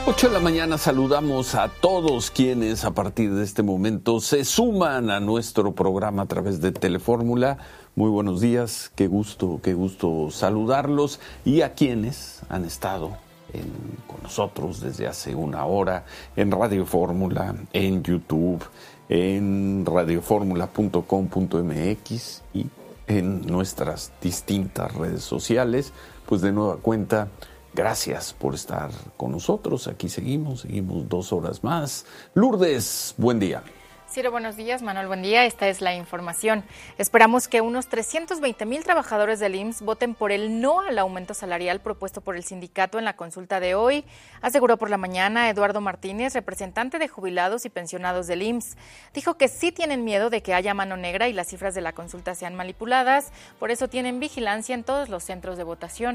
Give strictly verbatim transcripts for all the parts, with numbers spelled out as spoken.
ocho de la mañana saludamos a todos quienes a partir de este momento se suman a nuestro programa a través de Telefórmula. Muy buenos días, qué gusto, qué gusto saludarlos, y a quienes han estado en, con nosotros desde hace una hora en Radio Fórmula, en YouTube, en radioformula punto com punto m x y en nuestras distintas redes sociales. Pues de nueva cuenta, gracias por estar con nosotros. Aquí seguimos, seguimos dos horas más. Lourdes, buen día. Ciro, buenos días. Manuel, buen día. Esta es la información. Esperamos que unos trescientos veinte mil trabajadores del I M S S voten por el no al aumento salarial propuesto por el sindicato en la consulta de hoy, aseguró por la mañana Eduardo Martínez, representante de jubilados y pensionados del I M S S. Dijo que sí tienen miedo de que haya mano negra y las cifras de la consulta sean manipuladas, por eso tienen vigilancia en todos los centros de votación.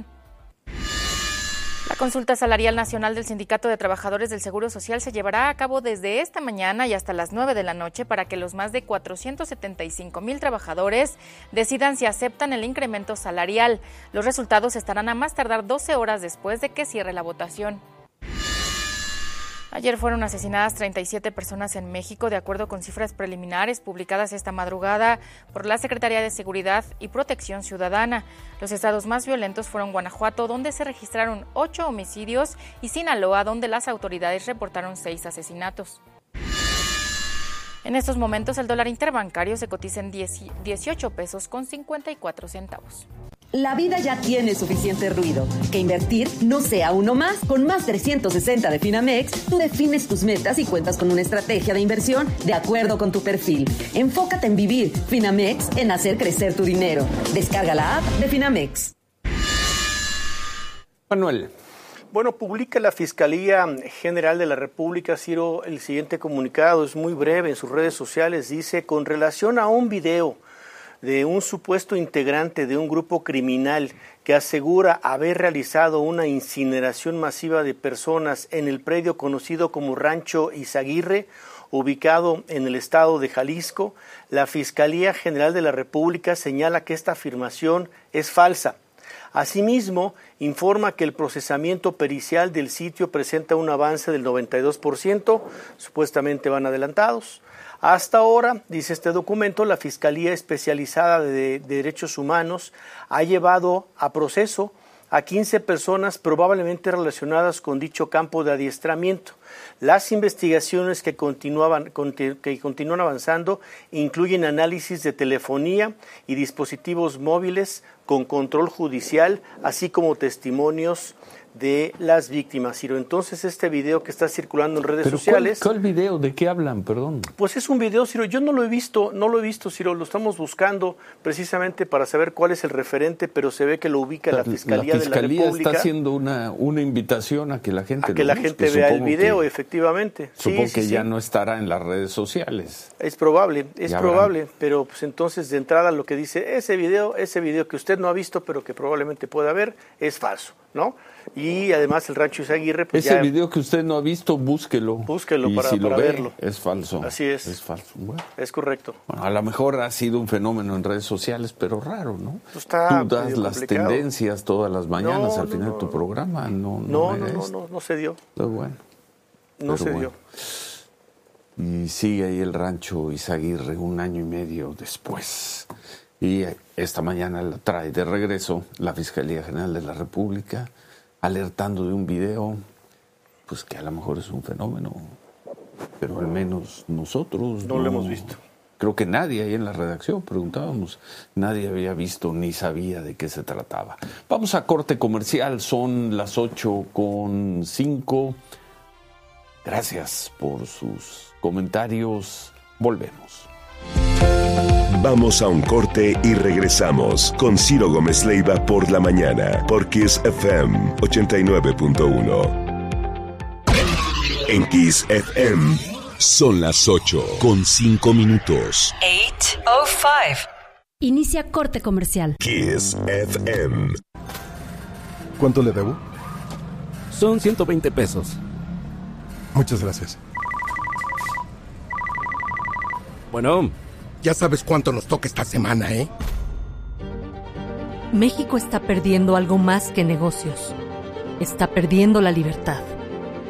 La consulta salarial nacional del Sindicato de Trabajadores del Seguro Social se llevará a cabo desde esta mañana y hasta las nueve de la noche para que los más de cuatrocientos setenta y cinco mil trabajadores decidan si aceptan el incremento salarial. Los resultados estarán a más tardar doce horas después de que cierre la votación. Ayer fueron asesinadas treinta y siete personas en México, de acuerdo con cifras preliminares publicadas esta madrugada por la Secretaría de Seguridad y Protección Ciudadana. Los estados más violentos fueron Guanajuato, donde se registraron ocho homicidios, y Sinaloa, donde las autoridades reportaron seis asesinatos. En estos momentos, el dólar interbancario se cotiza en dieciocho pesos con cincuenta y cuatro centavos. La vida ya tiene suficiente ruido. Que invertir no sea uno más. Con más trescientos sesenta de Finamex, tú defines tus metas y cuentas con una estrategia de inversión de acuerdo con tu perfil. Enfócate en vivir. Finamex, en hacer crecer tu dinero. Descarga la app de Finamex. Manuel. Bueno, publica la Fiscalía General de la República, Ciro, el siguiente comunicado. Es muy breve en sus redes sociales. Dice: con relación a un video de un supuesto integrante de un grupo criminal que asegura haber realizado una incineración masiva de personas en el predio conocido como Rancho Izaguirre, ubicado en el estado de Jalisco, la Fiscalía General de la República señala que esta afirmación es falsa. Asimismo, informa que el procesamiento pericial del sitio presenta un avance del noventa y dos por ciento, supuestamente van adelantados. Hasta ahora, dice este documento, la Fiscalía Especializada de, de Derechos Humanos ha llevado a proceso a quince personas probablemente relacionadas con dicho campo de adiestramiento. Las investigaciones que, continuaban, que continúan avanzando incluyen análisis de telefonía y dispositivos móviles con control judicial, así como testimonios de las víctimas, Ciro. Entonces, este video que está circulando en redes ¿Pero sociales... ¿cuál, ¿Cuál video? ¿De qué hablan? Perdón. Pues es un video, Ciro. Yo no lo he visto, no lo he visto, Ciro. Lo estamos buscando precisamente para saber cuál es el referente, pero se ve que lo ubica la Fiscalía, la Fiscalía de la República. está haciendo una, una invitación a que la gente A que lo la busque. gente vea el Supongo video, que, efectivamente. Supongo sí, que sí, ya sí. no estará en las redes sociales. Es probable, es Ya probable, habrán. pero pues entonces de entrada lo que dice ese video, ese video que usted no ha visto, pero que probablemente pueda ver, es falso, ¿no? Y además el Rancho Izaguirre, pues Ese ya... video que usted no ha visto, búsquelo. Búsquelo y para- si lo para ve, verlo. es falso. Así es. Es falso. Bueno. Es correcto. Bueno, a lo mejor ha sido un fenómeno en redes sociales, pero raro, ¿no? Pues está Tú das medio las complicado. tendencias todas las mañanas No, al no, final no. de tu programa. No, no, No, era no, no, esto. no, no se dio. Pero bueno. No Pero se bueno. dio. Y sigue ahí el Rancho Izaguirre un año y medio después. Y esta mañana la trae de regreso la Fiscalía General de la República, alertando de un video, pues que a lo mejor es un fenómeno, pero al menos nosotros No lo hemos visto. Creo que nadie ahí en la redacción, preguntábamos, nadie había visto ni sabía de qué se trataba. Vamos a corte comercial, son las ocho con cinco. Gracias por sus comentarios. Volvemos. Vamos a un corte y regresamos con Ciro Gómez Leiva por la mañana, por Kiss F M ochenta y nueve punto uno. En Kiss F M son las ocho con cinco minutos. ocho oh cinco. Inicia corte comercial. Kiss F M. ¿Cuánto le debo? Son ciento veinte pesos. Muchas gracias. Bueno, ya sabes cuánto nos toca esta semana, ¿eh? México está perdiendo algo más que negocios. Está perdiendo la libertad.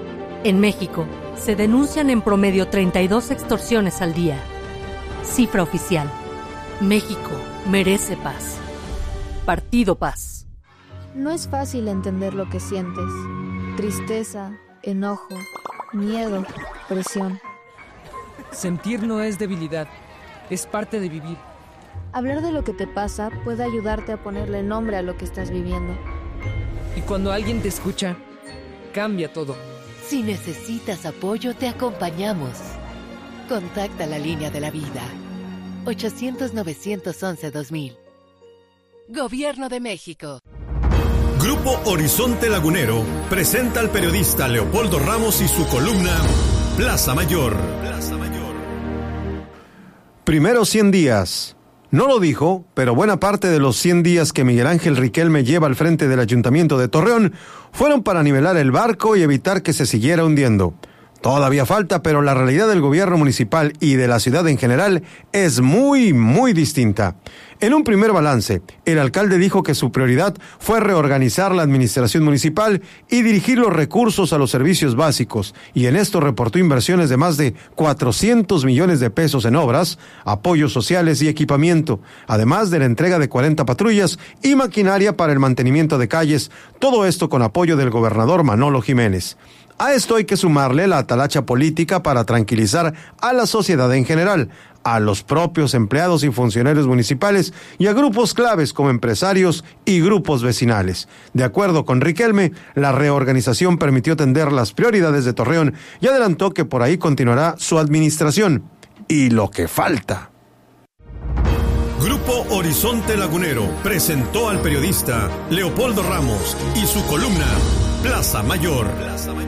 En México, se denuncian en promedio treinta y dos extorsiones al día. Cifra oficial. México merece paz. Partido Paz. No es fácil entender lo que sientes. Tristeza, enojo, miedo, presión. Sentir no es debilidad, es parte de vivir. Hablar de lo que te pasa puede ayudarte a ponerle nombre a lo que estás viviendo. Y cuando alguien te escucha, cambia todo. Si necesitas apoyo, te acompañamos. Contacta la línea de la vida. ochocientos, novecientos once, dos mil. Gobierno de México. Grupo Horizonte Lagunero presenta al periodista Leopoldo Ramos y su columna Plaza Mayor. Plaza Mayor. Primeros cien días. No lo dijo, pero buena parte de los cien días que Miguel Ángel Riquelme lleva al frente del Ayuntamiento de Torreón fueron para nivelar el barco y evitar que se siguiera hundiendo. Todavía falta, pero la realidad del gobierno municipal y de la ciudad en general es muy, muy distinta. En un primer balance, el alcalde dijo que su prioridad fue reorganizar la administración municipal y dirigir los recursos a los servicios básicos, y en esto reportó inversiones de más de cuatrocientos millones de pesos en obras, apoyos sociales y equipamiento, además de la entrega de cuarenta patrullas y maquinaria para el mantenimiento de calles, todo esto con apoyo del gobernador Manolo Jiménez. A esto hay que sumarle la atalacha política para tranquilizar a la sociedad en general, a los propios empleados y funcionarios municipales y a grupos claves como empresarios y grupos vecinales. De acuerdo con Riquelme, la reorganización permitió atender las prioridades de Torreón y adelantó que por ahí continuará su administración. Y lo que falta. Grupo Horizonte Lagunero presentó al periodista Leopoldo Ramos y su columna Plaza Mayor. Plaza Mayor.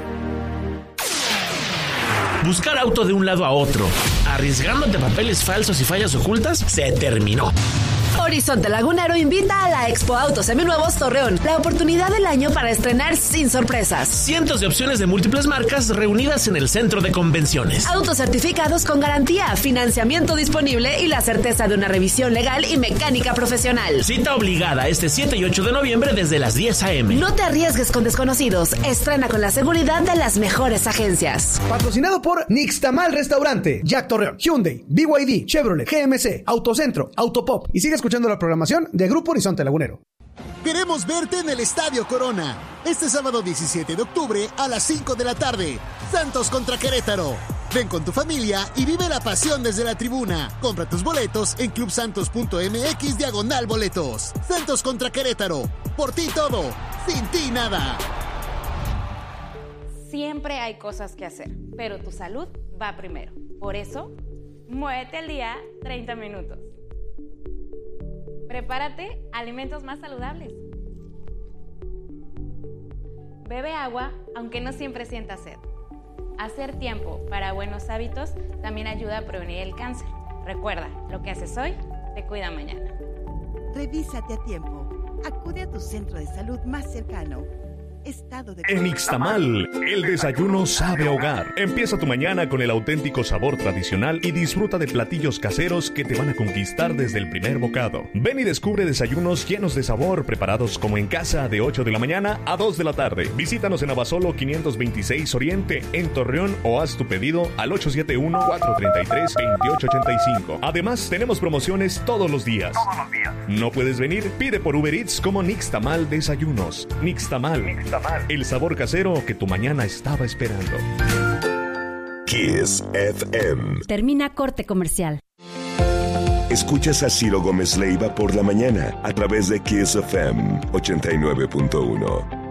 Buscar auto de un lado a otro, arriesgándote papeles falsos y fallas ocultas, se terminó. Horizonte Lagunero invita a la Expo Autos Seminuevos Torreón, la oportunidad del año para estrenar sin sorpresas. Cientos de opciones de múltiples marcas reunidas en el centro de convenciones. Autos certificados con garantía, financiamiento disponible y la certeza de una revisión legal y mecánica profesional. Cita obligada este siete y ocho de noviembre desde las diez a eme. No te arriesgues con desconocidos. Estrena con la seguridad de las mejores agencias. Patrocinado por Nixtamal Restaurante, Jack Torreón, Hyundai, B Y D, Chevrolet, G M C, Autocentro, Autopop. Y sigue escuchando la programación de Grupo Horizonte Lagunero. Queremos verte en el Estadio Corona este sábado diecisiete de octubre a las cinco de la tarde. Santos contra Querétaro. Ven con tu familia y vive la pasión desde la tribuna. Compra tus boletos en clubsantos.mx diagonal boletos. Santos contra Querétaro. Por ti todo, sin ti nada. Siempre hay cosas que hacer, pero tu salud va primero. Por eso, muévete al día treinta minutos. Prepárate alimentos más saludables. Bebe agua aunque no siempre sientas sed. Hacer tiempo para buenos hábitos también ayuda a prevenir el cáncer. Recuerda, lo que haces hoy te cuida mañana. Revísate a tiempo. Acude a tu centro de salud más cercano. Estado de... En Ixtamal, el desayuno sabe a hogar. Empieza tu mañana con el auténtico sabor tradicional y disfruta de platillos caseros que te van a conquistar desde el primer bocado. Ven y descubre desayunos llenos de sabor, preparados como en casa de ocho de la mañana a dos de la tarde. Visítanos en Abasolo quinientos veintiséis Oriente, en Torreón, o haz tu pedido al ocho siete uno, cuatro tres tres, dos ocho ocho cinco. Además, tenemos promociones todos los días. Todos los días. ¿No puedes venir? Pide por Uber Eats como Nixtamal Desayunos. Nixtamal. Nixtamal. El sabor casero que tu mañana estaba esperando. Kiss F M. Termina corte comercial. Escuchas a Ciro Gómez Leiva por la mañana a través de Kiss F M ochenta y nueve punto uno.